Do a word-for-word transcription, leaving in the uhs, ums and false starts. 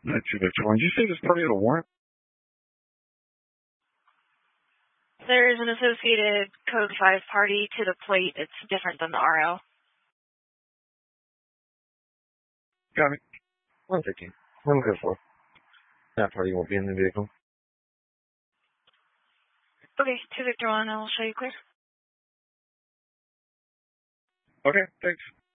Not too Victor One. Did you say this party had a warrant? There is an associated Code five party to the plate. It's different than the R O. Got it. one fifteen. one good for. That party won't be in the vehicle. Okay, two Victor One. I'll show you clear. Okay, thanks.